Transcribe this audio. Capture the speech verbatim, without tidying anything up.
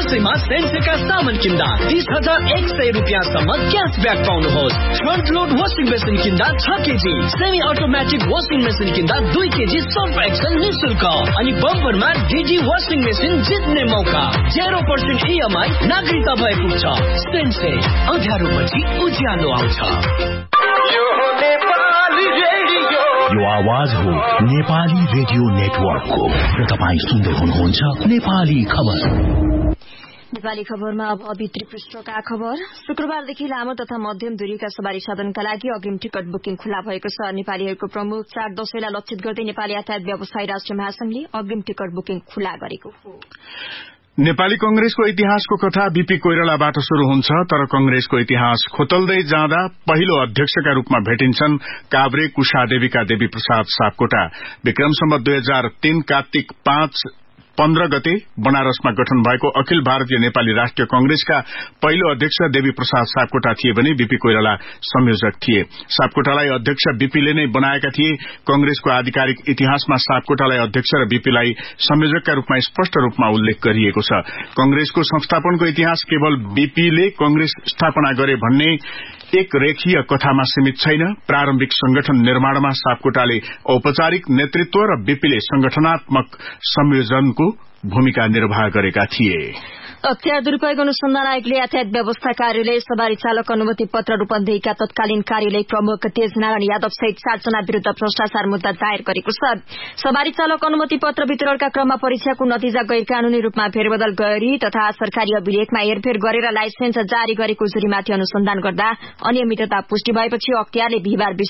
दशैंमा सेन्सेका सामान किन्दा तीस हजार एक सय रुपियाँसम्म cashback पाउनुहोस्। Front load washing machine किन्दा छ KG, semi automatic washing machine किन्दा दुई केजी सर्फ एक्सेल निशुल्क अनि बम्परमा डिजी वासिङ मेसिन जित्ने मौका। जेरो पर्सेन्ट इएमआई नागरिकता भए पुग्छ। सेन्से अँध्यारो पछि उज्यालो आउँछ। यो आवाज हो नेपाली रेडियो नेटवर्कको र तपाईँ सुन्दै हुनुहुन्छ नेपाली खबर। नेपाली खबरमा अब भित्री पृष्ठका खबर। शुक्रबारदेखि लामो तथा मध्यम दूरीका सवारी साधनका लागि अग्रिम टिकट बुकिङ खुला भएको छ। नेपालीहरूको प्रमुख चाड दशैंलाई लक्षित गर्दै नेपाली यातायात व्यवसायी राष्ट्रिय महासंघले अग्रिम टिकट बुकिङ खुला गरेको हो। नेपाली कंग्रेसको इतिहासको कथा बीपी कोइरालाबाट शुरू हुन्छ, तर कंग्रेसको इतिहास खोतल्दै जाँदा पहिलो अध्यक्षका रूपमा भेटिन्छन् काभ्रे कुशादेवीका देवी प्रसाद सापकोटा। विक्रम सम्वत दुई हजार तीन कार्तिक पाँच पन्ध्र गते बनारसमा गठन भएको अखिल भारतीय नेपाली राष्ट्रिय कंग्रेसका पहिलो अध्यक्ष देवी प्रसाद सापकोटा थिए भने बीपी कोइराला संयोजक थिए। सापकोटालाई अध्यक्ष बीपीले नै बनाएका थिए। कंग्रेसको आधिकारिक इतिहासमा सापकोटालाई अध्यक्ष र बीपीलाई संयोजकका रूपमा स्पष्ट रूपमा उल्लेख गरिएको छ। कंग्रेसको संस्थापनको इतिहास केवल बीपीले कंग्रेस स्थापना गरे भन्ने एक रेखीय कथामा सीमित छैन। प्रारम्भिक संगठन निर्माणमा सापकोटाले औपचारिक नेतृत्व र बीपीले संगठनात्मक संयोजनको भूमिका निर्वाह गरेका थिए। अख्तियार दुरूपयोग अनुसन्धान आयोगले यातायात व्यवस्था कार्यालय, सवारी चालक अनुमति पत्र रूपन्देहीका तत्कालीन कार्यालय प्रमुख तेज नारायण यादव सहित सातजना विरूद्ध भ्रष्टाचार मुद्दा दायर गरेको छ। सवारी चालक अनुमति पत्र वितरणका क्रममा परीक्षाको नतिजा गैर कानूनी रूपमा फेरबदल गरी तथा सरकारी अभिलेखमा हेरफेर गरेर लाइसेन्स जारी गरेको जुरीमाथि अनुसन्धान गर्दा अनियमितता पुष्टि भएपछि अख्तियारले बिहिबार बीस